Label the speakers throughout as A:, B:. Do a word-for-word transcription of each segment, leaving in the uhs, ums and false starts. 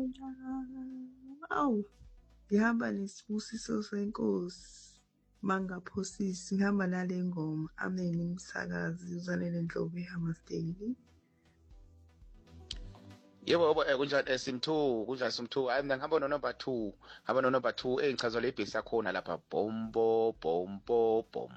A: Awu, ngihamba nesibusiso senkosi. Mangaphosisi ngihamba nale ngoma. Amen umsakazi uzanele Ndlovu eHammersdale.
B: Yebo kunjani Sim2 kunjani Sim2 hayi mina ngihamba no number two ngihamba no number two engichazwa le bass yakhona lapha bombo bombo bom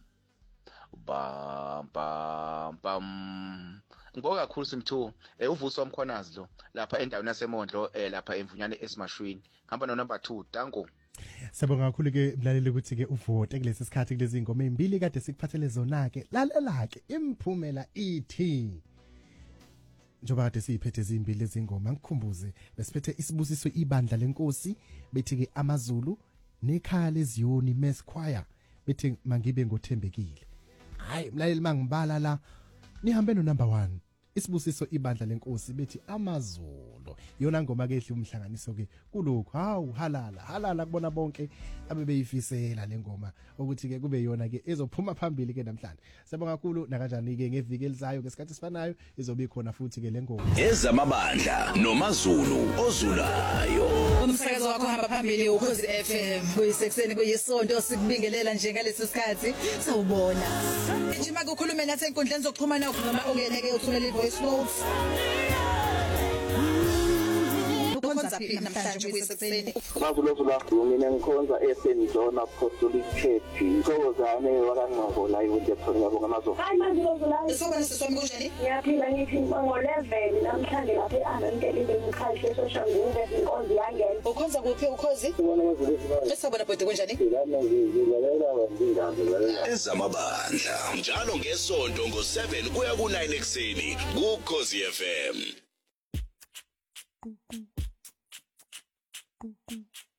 B: bam bam bam ngibonga kakhulu Sim2 eh uvuso wamkhonazi lo lapha endaweni yaseMondlo eh lapha emvunyane esimashwini ngihamba no number two danko.
C: Sabonga kakhulu ke mlaleli ukuthi ke uvote kulesi sikhathi kulezi ngoma ezimbili kade sikuphathele zona ke lalela ke imphumela ithi njoba kade siyiphethe ezimbili ezingoma ngikukhumbuze besiphethe isibusiso ibandla lenkosi bethi ke amaZulu nekhaya leziyoni mass choir bethi mangibe ngothembekile. Hayi mlaleli mangibala la nihambe no number one isibusiso ibandla lenkosi bethi amaZulu yona ngoma ke ehle umhlanganiso ke kulokho hawu halala halala kubona bonke abebeyifisela lengoma ukuthi ke kube yona ke ezophuma phambili ke namhlanje. Sabonga kakhulu na kanjani ke ngeviki elizayo ngesikhathi sifanayo izobe ikhona futhi ke lengoma
D: ezamabandla nomaZulu ozulayo.
E: Umsakazo wakho hamba phambili ukhozi F M kuyisekuseni kuyisonto sikubingelela nje ngalesi sikhathi sawubona nje makukhulume nathi enkundleni zokuxhumana noma ungene ke uthumela voice notes. Ukhonza phi namhlanje kuyisekuseni?
F: Makulozo la mina ngikhonza eSenzona Apostolic Church. Ngozane wakangqongo la iwonke thona ngamazo.
E: Hayi makulozo la. Sokwenza siswami kunjani?
F: Ngiyaphila ngithi ngo eleven namhlanje lapha eAndelile ngikhahle social media inkonzo yangena.
E: Ukhonza kuphi ukhozi?
F: Ubona mazulo esibani.
E: Esabona bode kunjani?
F: Lana ngizilalela ngindaba.
D: Ezamabandla njalo ngesonto ngo seven kuya ku nine ekseni kuKhosi F M.